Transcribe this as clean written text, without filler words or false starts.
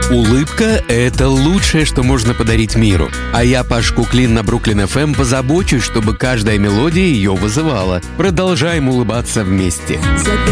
Улыбка – это лучшее, что можно подарить миру. А я, Паш Куклин на Бруклин ФМ, позабочусь, чтобы каждая мелодия ее вызывала. Продолжаем улыбаться вместе.